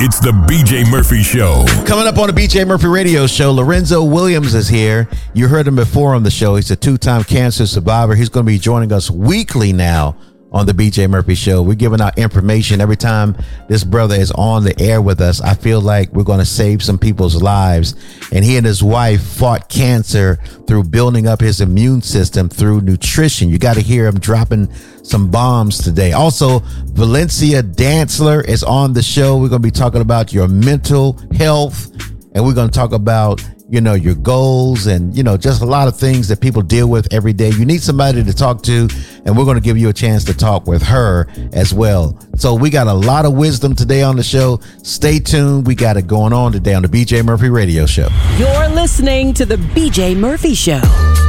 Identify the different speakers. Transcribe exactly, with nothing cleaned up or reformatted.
Speaker 1: It's the B J Murphy Show.
Speaker 2: Coming up on the B J Murphy Radio Show, Lorenzo Williams is here. You heard him before on the show. He's a two-time cancer survivor. He's going to be joining us weekly now on the B J Murphy Show. We're giving out information every time this brother is on the air with us. I feel like we're going to save some people's lives. And he and his wife fought cancer through building up his immune system through nutrition. You got to hear him dropping some bombs today. Also, Valencia Dantzler is on the show. We're going to be talking about your mental health, and we're going to talk about, you know, your goals and, you know, just a lot of things that people deal with every day. You need somebody to talk to, and we're going to give you a chance to talk with her as well. So we got a lot of wisdom today on the show. Stay tuned. We got it going on today on the B J Murphy Radio Show.
Speaker 3: You're listening to the B J Murphy Show.